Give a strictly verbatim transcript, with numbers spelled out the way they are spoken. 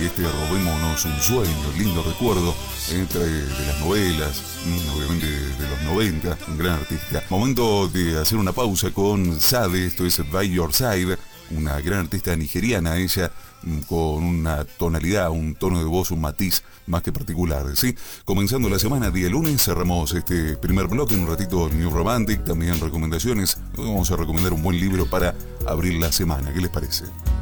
este Robémonos un sueño, lindo recuerdo entre de las novelas, obviamente de los noventa, un gran artista. Momento de hacer una pausa con Sade, esto es By Your Side, una gran artista nigeriana, ella con una tonalidad, un tono de voz, un matiz más que particular, ¿sí? Comenzando la semana, día lunes, cerramos este primer bloque, en un ratito New Romantic, también recomendaciones. Vamos a recomendar un buen libro para abrir la semana, ¿qué les parece?